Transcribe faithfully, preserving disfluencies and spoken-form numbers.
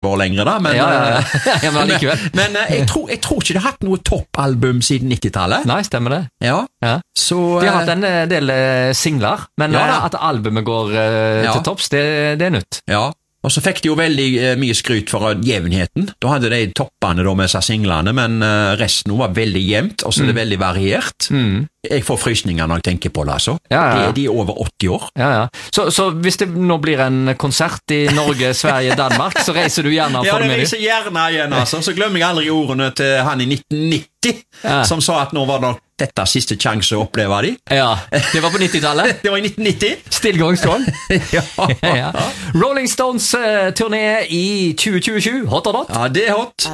år lenger da, men, ja, ja, ja. ja, men allikevel. men, men jeg, tror, jeg tror ikke de har hatt noe toppalbum siden nittitallet. Nei, stemmer det. Ja. Ja. Så, de har hatt en del singler, men ja, at albumet går uh, ja. til topps, det, det er nytt. Ja. Og så fikk de jo veldig eh, mye skryt for jevnheten. Da hadde de toppene da med seg singlene, men eh, resten var veldig jevnt, og så er det mm. veldig variert. Mm. Jeg får frysninger når jeg tenker på det, altså. Ja, ja, ja. De, de er over åtti år. Ja, ja. Så, så hvis det nå blir en konsert i Norge, Sverige, Danmark, så reiser du gjerne ja, for det med reiser gjerne igjen, altså. Så glemmer jeg aldri ordene til han i nitten nitti, ja. som sa at nå var det dette siste sjanse å oppleve de. Ja, det var på nittitallet. Det var i nitten nitti. Still going strong. ja. ja. Rolling Stones uh, turné i tjue tjuesju, hot or not? Ja, det er hot.